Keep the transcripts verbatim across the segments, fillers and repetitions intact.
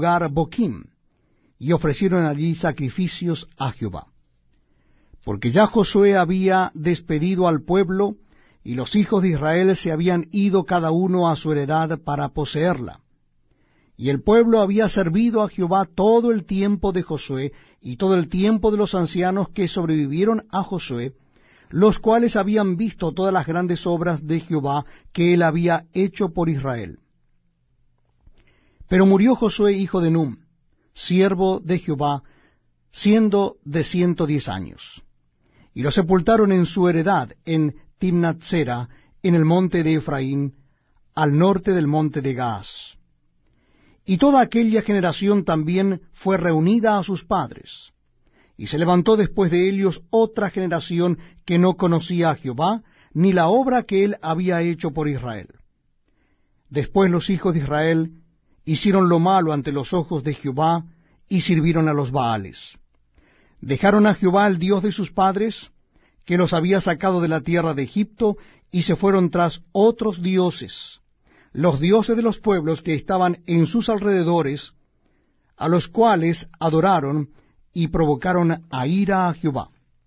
lugar Boquim, y ofrecieron allí sacrificios a Jehová. Porque ya Josué había despedido al pueblo, y los hijos de Israel se habían ido cada uno a su heredad para poseerla. Y el pueblo había servido a Jehová todo el tiempo de Josué, y todo el tiempo de los ancianos que sobrevivieron a Josué, los cuales habían visto todas las grandes obras de Jehová que él había hecho por Israel. Pero murió Josué hijo de Num, siervo de Jehová, siendo de ciento diez años. Y lo sepultaron en su heredad, en Timnath-Sera, en el monte de Efraín, al norte del monte de Gaas. Y toda aquella generación también fue reunida a sus padres. Y se levantó después de ellos otra generación que no conocía a Jehová, ni la obra que él había hecho por Israel. Después los hijos de Israel hicieron lo malo ante los ojos de Jehová, y sirvieron a los Baales. Dejaron a Jehová el Dios de sus padres, que los había sacado de la tierra de Egipto, y se fueron tras otros dioses, los dioses de los pueblos que estaban en sus alrededores, a los cuales adoraron y provocaron a ira a Jehová.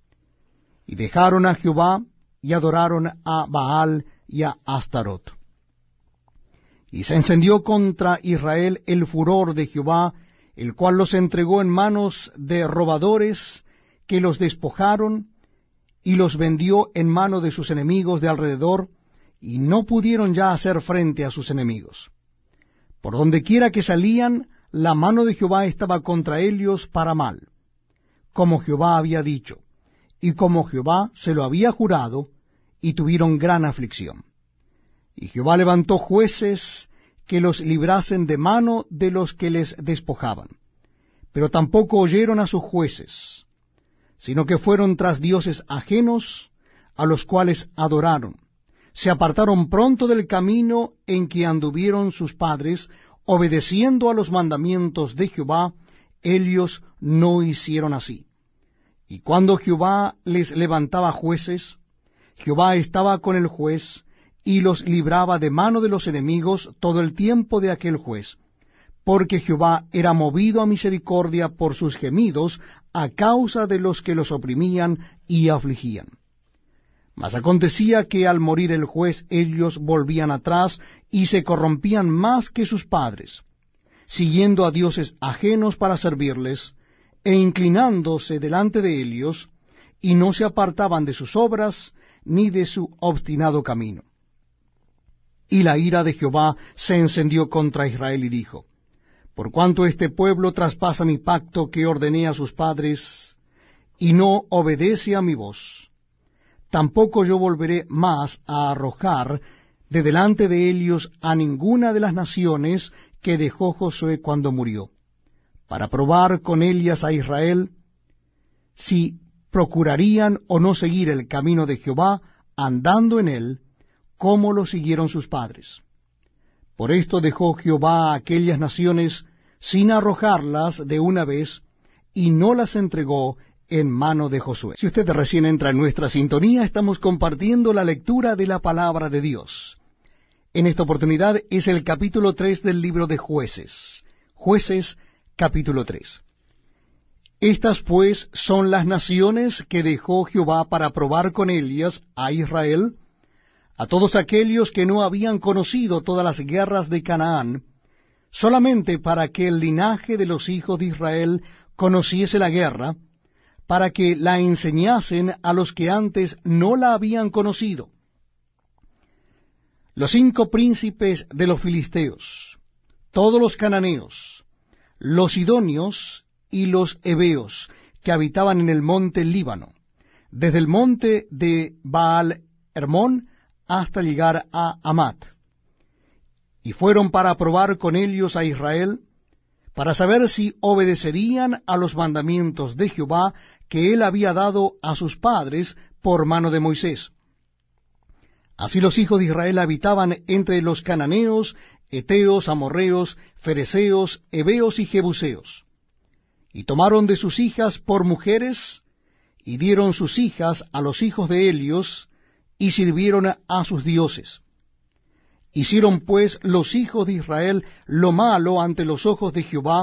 Y dejaron a Jehová y adoraron a Baal y a Astarot. Y se encendió contra Israel el furor de Jehová, el cual los entregó en manos de robadores que los despojaron, y los vendió en mano de sus enemigos de alrededor, y no pudieron ya hacer frente a sus enemigos. Por donde quiera que salían, la mano de Jehová estaba contra ellos para mal, como Jehová había dicho, y como Jehová se lo había jurado, y tuvieron gran aflicción. Y Jehová levantó jueces que los librasen de mano de los que les despojaban. Pero tampoco oyeron a sus jueces, sino que fueron tras dioses ajenos, a los cuales adoraron. Se apartaron pronto del camino en que anduvieron sus padres, obedeciendo a los mandamientos de Jehová. Ellos no hicieron así. Y cuando Jehová les levantaba jueces, Jehová estaba con el juez, y los libraba de mano de los enemigos todo el tiempo de aquel juez, porque Jehová era movido a misericordia por sus gemidos a causa de los que los oprimían y afligían. Mas acontecía que al morir el juez ellos volvían atrás y se corrompían más que sus padres, siguiendo a dioses ajenos para servirles, e inclinándose delante de ellos, y no se apartaban de sus obras ni de su obstinado camino. Y la ira de Jehová se encendió contra Israel y dijo: Por cuanto este pueblo traspasa mi pacto que ordené a sus padres, y no obedece a mi voz, tampoco yo volveré más a arrojar de delante de ellos a ninguna de las naciones que dejó Josué cuando murió, para probar con ellas a Israel, si procurarían o no seguir el camino de Jehová, andando en él, como lo siguieron sus padres. Por esto dejó Jehová a aquellas naciones sin arrojarlas de una vez, y no las entregó en mano de Josué. Si usted recién entra en nuestra sintonía, estamos compartiendo la lectura de la palabra de Dios. En esta oportunidad es el capítulo tres del libro de Jueces. Jueces, capítulo tres. Estas pues son las naciones que dejó Jehová para probar con ellas a Israel, a todos aquellos que no habían conocido todas las guerras de Canaán, solamente para que el linaje de los hijos de Israel conociese la guerra, para que la enseñasen a los que antes no la habían conocido. Los cinco príncipes de los filisteos, todos los cananeos, los sidonios y los heveos, que habitaban en el monte Líbano, desde el monte de Baal Hermón hasta llegar a Amat. Y fueron para probar con ellos a Israel, para saber si obedecerían a los mandamientos de Jehová que él había dado a sus padres por mano de Moisés. Así los hijos de Israel habitaban entre los cananeos, heteos, amorreos, fereceos, heveos y jebuseos. Y tomaron de sus hijas por mujeres, y dieron sus hijas a los hijos de ellos, y sirvieron a sus dioses. Hicieron pues los hijos de Israel lo malo ante los ojos de Jehová,